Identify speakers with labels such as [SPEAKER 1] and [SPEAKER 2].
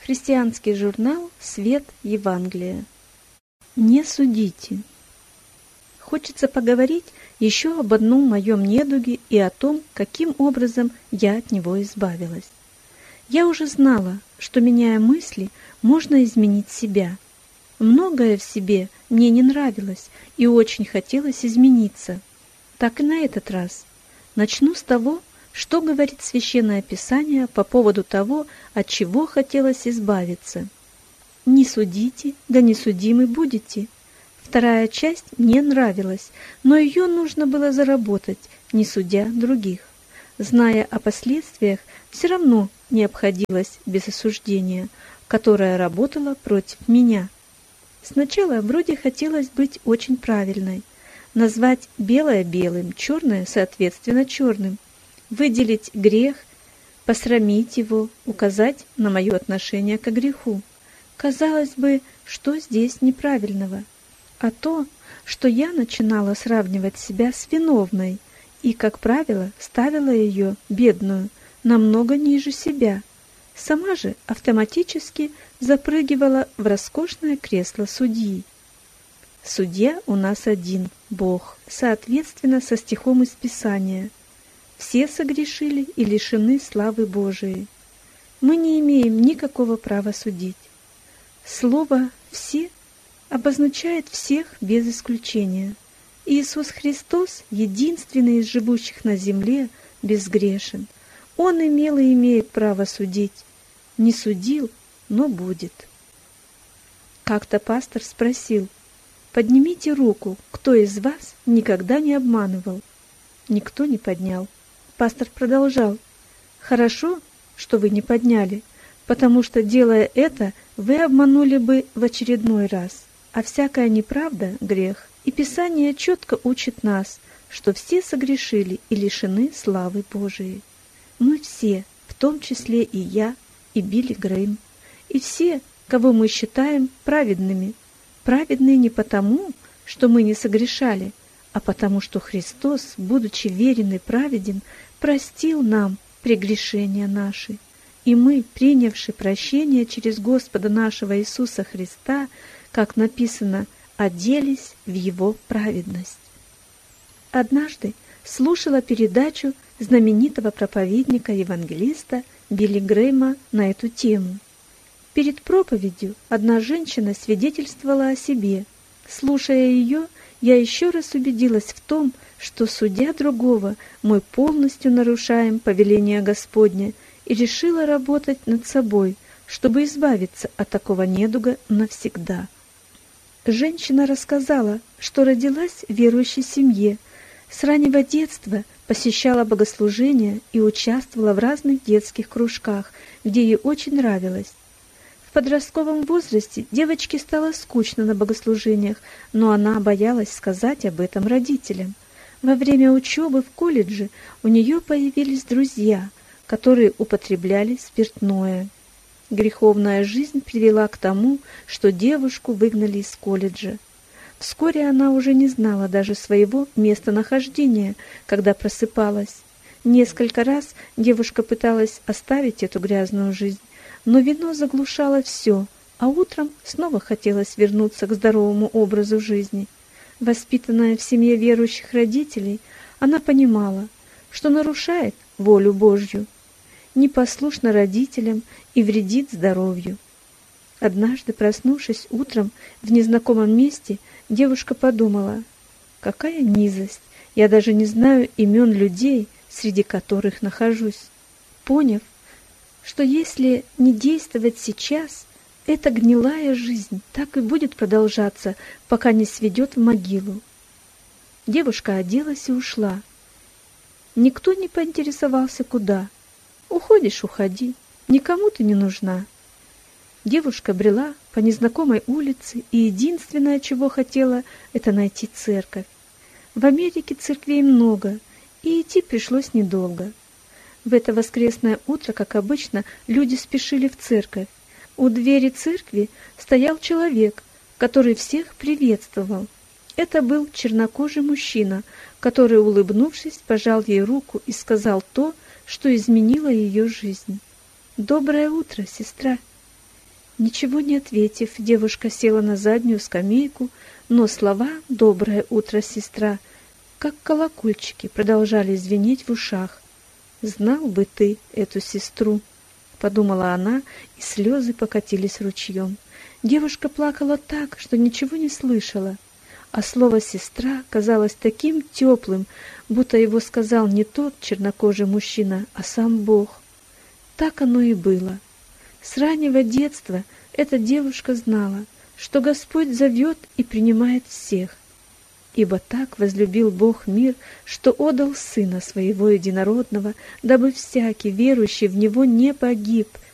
[SPEAKER 1] Христианский журнал «Свет Евангелия». Не судите. Хочется поговорить еще об одном моем недуге и о том, каким образом я от него избавилась. Я уже знала, что, меняя мысли, можно изменить себя. Многое в себе мне не нравилось и очень хотелось измениться. Так и на этот раз. Начну с того, что говорит Священное Писание по поводу того, от чего хотелось избавиться. «Не судите, да не судимы будете». Вторая часть мне нравилась, но ее нужно было заработать, не судя других. Зная о последствиях, все равно не обходилось без осуждения, которое работало против меня. Сначала вроде хотелось быть очень правильной, назвать белое белым, черное соответственно черным, выделить грех, посрамить его, указать на мое отношение к греху. Казалось бы, что здесь неправильного? А то, что я начинала сравнивать себя с виновной и, как правило, ставила ее, бедную, намного ниже себя. Сама же автоматически запрыгивала в роскошное кресло судьи. Судья у нас один, Бог, соответственно со стихом из Писания. Все согрешили и лишены славы Божией. Мы не имеем никакого права судить. Слово «все» обозначает всех без исключения. Иисус Христос, единственный из живущих на земле, безгрешен. Он имел и имеет право судить. Не судил, но будет. Как-то пастор спросил: «Поднимите руку, кто из вас никогда не обманывал?» Никто не поднял. Пастор продолжал: «Хорошо, что вы не подняли, потому что, делая это, вы обманули бы в очередной раз. А всякая неправда — грех, и Писание четко учит нас, что все согрешили и лишены славы Божией. Мы все, в том числе и я, и Билли Грэйм, и все, кого мы считаем праведными. Праведные не потому, что мы не согрешали, а потому что Христос, будучи верен и праведен, простил нам прегрешения наши. И мы, принявши прощение через Господа нашего Иисуса Христа, как написано, оделись в Его праведность». Однажды слушала передачу знаменитого проповедника-евангелиста Билли Грэйма на эту тему. Перед проповедью одна женщина свидетельствовала о себе. Слушая ее, я еще раз убедилась в том, что, судя другого, мы полностью нарушаем повеление Господне, и решила работать над собой, чтобы избавиться от такого недуга навсегда. Женщина рассказала, что родилась в верующей семье, с раннего детства посещала богослужения и участвовала в разных детских кружках, где ей очень нравилось. В подростковом возрасте девочке стало скучно на богослужениях, но она боялась сказать об этом родителям. Во время учебы в колледже у нее появились друзья, которые употребляли спиртное. Греховная жизнь привела к тому, что девушку выгнали из колледжа. Вскоре она уже не знала даже своего местонахождения, когда просыпалась. Несколько раз девушка пыталась оставить эту грязную жизнь, но вино заглушало все, а утром снова хотелось вернуться к здоровому образу жизни. Воспитанная в семье верующих родителей, она понимала, что нарушает волю Божью, непослушна родителям и вредит здоровью. Однажды, проснувшись утром в незнакомом месте, девушка подумала: «Какая низость! Я даже не знаю имен людей, среди которых нахожусь». Поняв, что если не действовать сейчас, эта гнилая жизнь так и будет продолжаться, пока не сведет в могилу. Девушка оделась и ушла. Никто не поинтересовался, куда. «Уходишь — уходи, никому ты не нужна». Девушка брела по незнакомой улице, и единственное, чего хотела, это найти церковь. В Америке церквей много, и идти пришлось недолго. В это воскресное утро, как обычно, люди спешили в церковь. У двери церкви стоял человек, который всех приветствовал. Это был чернокожий мужчина, который, улыбнувшись, пожал ей руку и сказал то, что изменило ее жизнь. «Доброе утро, сестра!» Ничего не ответив, девушка села на заднюю скамейку, но слова «Доброе утро, сестра», как колокольчики, продолжали звенеть в ушах. «Знал бы ты эту сестру», — подумала она, и слезы покатились ручьем. Девушка плакала так, что ничего не слышала, а слово «сестра» казалось таким теплым, будто его сказал не тот чернокожий мужчина, а сам Бог. Так оно и было. С раннего детства эта девушка знала, что Господь зовет и принимает всех. Ибо так возлюбил Бог мир, что отдал Сына Своего Единородного, дабы всякий, верующий в Него, не погиб,